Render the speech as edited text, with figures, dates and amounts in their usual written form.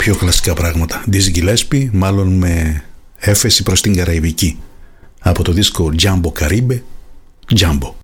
πιο κλασικά πράγματα. Dizzy Gillespie, μάλλον με έφεση προς την Καραϊβική. Από το δίσκο Jumbo Caribe, Jumbo.